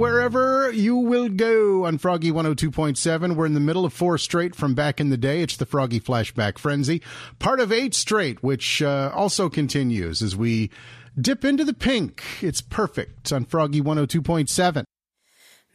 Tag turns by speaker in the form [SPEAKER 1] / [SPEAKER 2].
[SPEAKER 1] Wherever you will go on Froggy 102.7. We're in the middle of 4 straight from back in the day. It's the Froggy Flashback Frenzy. Part of 8 straight, which also continues as we dip into the pink. It's perfect on Froggy 102.7.